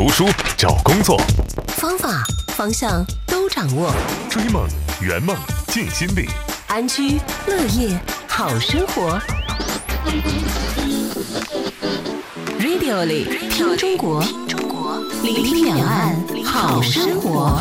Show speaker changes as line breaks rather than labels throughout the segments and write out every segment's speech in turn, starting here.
书、找工作，
方法、方向都掌握，
追梦、圆梦、尽心力，
安居乐业好生活。Radio 里听中国，聆听两岸好生活。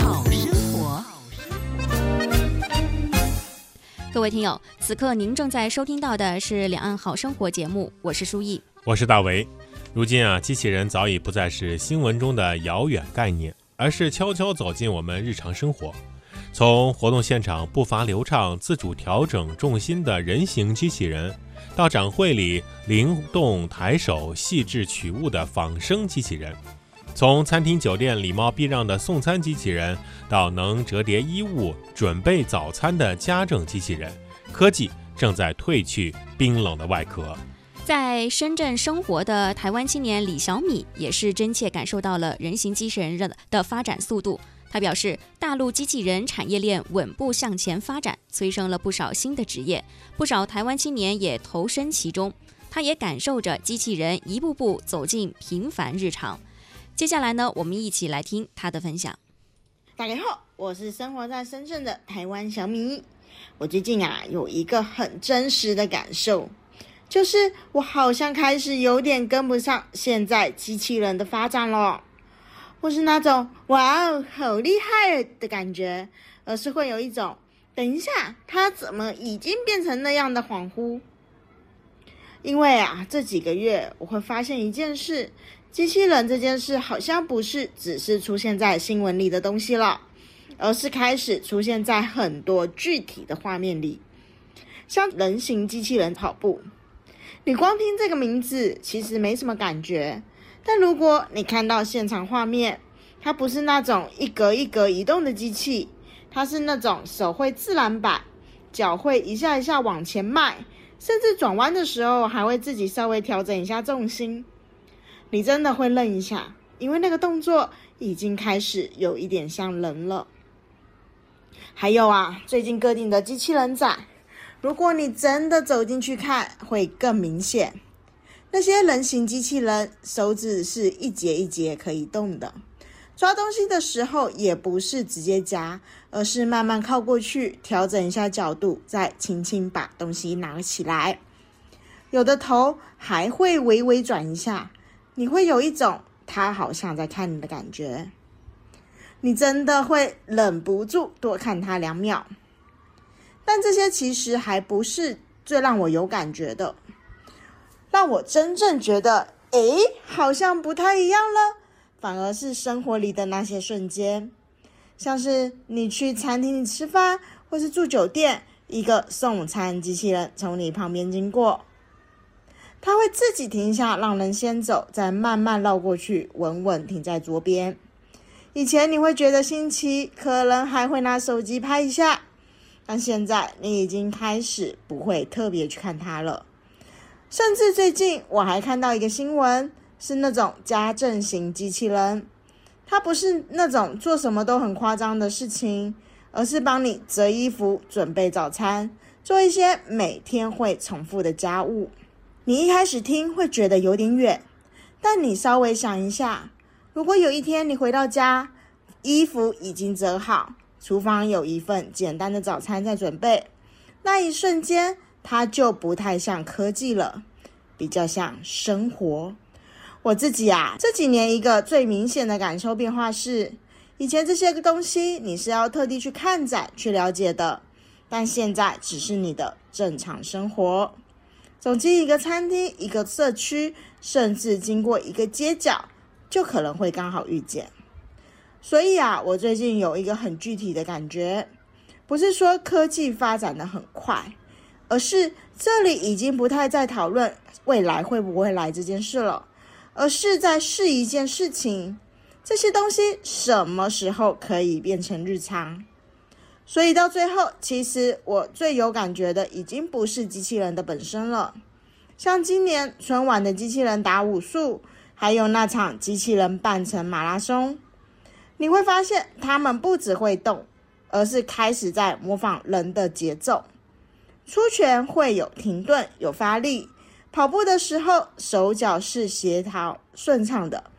各位听友，此刻您正在收听到的是两岸好生活节目，我是舒毅，
我是大为。如今机器人早已不再是新闻中的遥远概念，而是悄悄走进我们日常生活。从活动现场步伐流畅、自主调整重心的人形机器人，到展会里灵动抬手、细致取物的仿生机器人，从餐厅酒店礼貌避让的送餐机器人，到能折叠衣物、准备早餐的家政机器人，科技正在褪去冰冷的外壳。
在深圳生活的台湾青年李小米也是真切感受到了人形机器人的发展速度。他表示，大陆机器人产业链稳步向前发展，催生了不少新的职业，不少台湾青年也投身其中。他也感受着机器人一步步走进平凡日常。接下来呢，我们一起来听他的分享。
大家好，我是生活在深圳的台湾小米。我最近有一个很真实的感受，就是我好像开始有点跟不上现在机器人的发展了，不是那种哇哦好厉害的感觉，而是会有一种等一下它怎么已经变成那样的恍惚。因为这几个月我会发现一件事，机器人这件事好像不是只是出现在新闻里的东西了，而是开始出现在很多具体的画面里。像人形机器人跑步，你光听这个名字其实没什么感觉，但如果你看到现场画面，它不是那种一格一格移动的机器，它是那种手会自然摆，脚会一下一下往前迈，甚至转弯的时候还会自己稍微调整一下重心，你真的会愣一下，因为那个动作已经开始有一点像人了。还有最近各地的机器人展，如果你真的走进去看，会更明显。那些人形机器人手指是一节一节可以动的，抓东西的时候也不是直接夹，而是慢慢靠过去，调整一下角度，再轻轻把东西拿起来。有的头还会微微转一下，你会有一种他好像在看你的感觉，你真的会忍不住多看他2秒。但这些其实还不是最让我有感觉的，让我真正觉得好像不太一样了，反而是生活里的那些瞬间。像是你去餐厅里吃饭，或是住酒店，一个送餐机器人从你旁边经过，他会自己停下让人先走，再慢慢绕过去，稳稳停在桌边。以前你会觉得新奇，可能还会拿手机拍一下，但现在你已经开始不会特别去看它了。甚至最近我还看到一个新闻，是那种家政型机器人，它不是那种做什么都很夸张的事情，而是帮你折衣服、准备早餐，做一些每天会重复的家务。你一开始听会觉得有点远，但你稍微想一下，如果有一天你回到家，衣服已经折好，厨房有一份简单的早餐在准备，那一瞬间它就不太像科技了，比较像生活。我自己这几年一个最明显的感受变化是，以前这些东西你是要特地去看展去了解的，但现在只是你的正常生活。走进一个餐厅、一个社区，甚至经过一个街角，就可能会刚好遇见。所以我最近有一个很具体的感觉，不是说科技发展得很快，而是这里已经不太在讨论未来会不会来这件事了，而是在试一件事情，这些东西什么时候可以变成日常。所以到最后，其实我最有感觉的已经不是机器人的本身了，像今年春晚的机器人打武术，还有那场机器人扮成马拉松，你会发现他们不只会动，而是开始在模仿人的节奏。出拳会有停顿，有发力，跑步的时候手脚是协调顺畅的，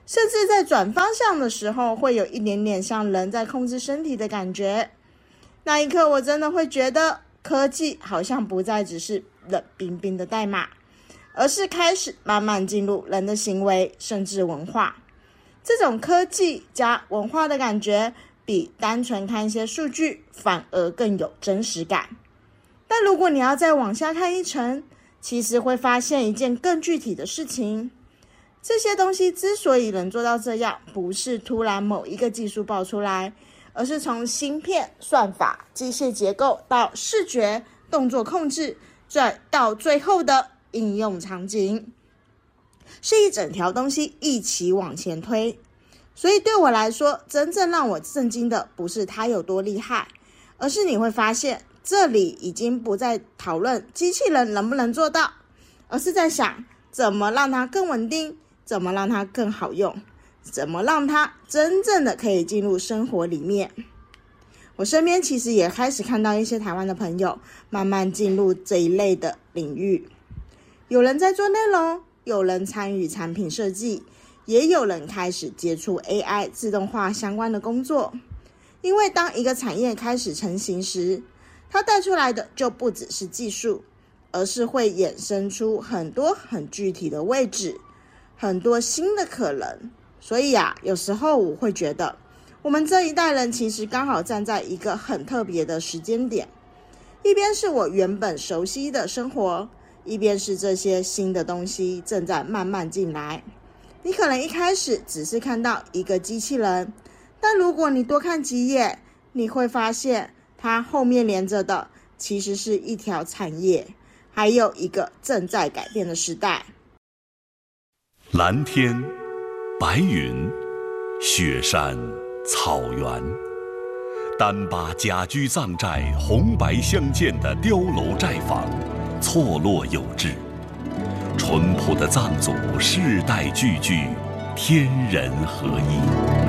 甚至在转方向的时候会有一点点像人在控制身体的感觉。那一刻我真的会觉得科技好像不再只是冷冰冰的代码，而是开始慢慢进入人的行为甚至文化。这种科技加文化的感觉比单纯看一些数据反而更有真实感。但如果你要再往下看一层，其实会发现一件更具体的事情。这些东西之所以能做到这样，不是突然某一个技术爆出来，而是从芯片、算法、机械结构到视觉、动作控制，再到最后的应用场景，是一整条东西一起往前推。所以对我来说，真正让我震惊的不是它有多厉害，而是你会发现这里已经不再讨论机器人能不能做到，而是在想怎么让它更稳定，怎么让它更好用，怎么让它真正的可以进入生活里面。我身边其实也开始看到一些台湾的朋友慢慢进入这一类的领域，有人在做内容，有人参与产品设计，也有人开始接触 AI 自动化相关的工作。因为当一个产业开始成型时，它带出来的就不只是技术，而是会衍生出很多很具体的位置，很多新的可能。所以有时候我会觉得我们这一代人其实刚好站在一个很特别的时间点，一边是我原本熟悉的生活，一边是这些新的东西正在慢慢进来。你可能一开始只是看到一个机器人，但如果你多看几眼，你会发现它后面连着的其实是一条产业，还有一个正在改变的时代。
蓝天、白云、雪山、草原，单把家居藏寨红白相间的碉楼寨坊，错落有致。淳朴的藏族世代聚居，天人合一。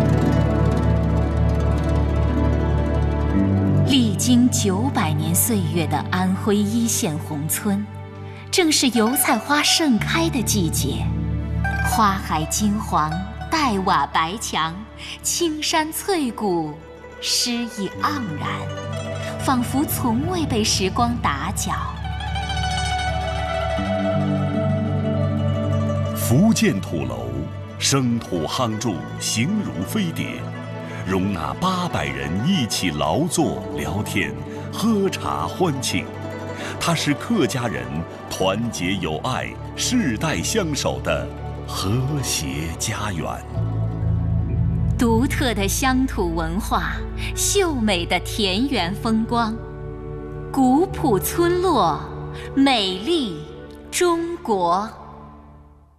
历经900年岁月的安徽一线宏村，正是油菜花盛开的季节。花海金黄，黛瓦白墙，青山翠谷，诗意盎然，仿佛从未被时光打搅。
福建土楼，生土夯筑，形如飞碟，容纳800人一起劳作、聊天、喝茶欢庆。它是客家人团结友爱、世代相守的和谐家园。
独特的乡土文化，秀美的田园风光，古朴村落，美丽中国。